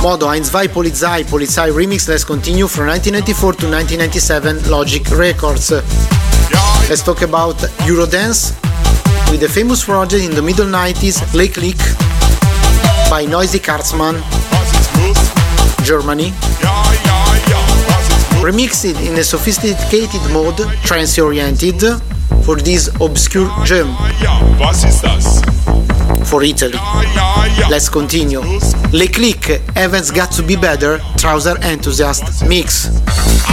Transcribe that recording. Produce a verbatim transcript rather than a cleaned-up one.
Modo eins, zwei, Polizei, Polizei Remix, let's continue from nineteen ninety-four to nineteen ninety-seven, Logic Records. Let's talk about Eurodance with the famous project in the middle nineties, Le Click by Noisy Cartsman, Germany. Remixed in a sophisticated mode, trance-oriented, for this obscure gem. For Italy. Let's continue. Le Click, Heaven's Got to Be Better, Trouser Enthusiast Mix.